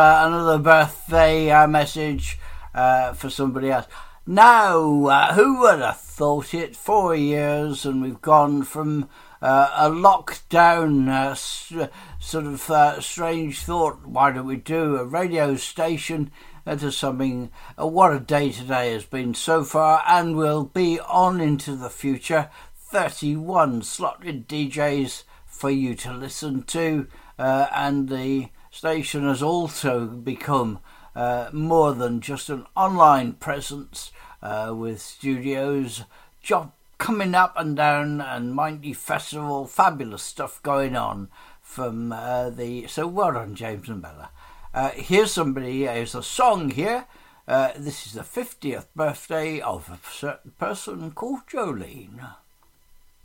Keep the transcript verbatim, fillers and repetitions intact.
Uh, another birthday uh, message uh, for somebody else. Now, uh, who would have thought it? Four years and we've gone from uh, a lockdown uh, s- sort of uh, strange thought, why don't we do a radio station, uh, to something. Uh, what a day today has been so far, and will be on into the future. thirty-one slotted D Js for you to listen to, uh, and the station has also become uh, more than just an online presence, uh, with studios, job coming up and down, and Mighty Festival, fabulous stuff going on from uh, the. So well done, James and Bella. Uh, here's somebody. There's a song here. Uh, this is the fiftieth birthday of a certain person called Jolene.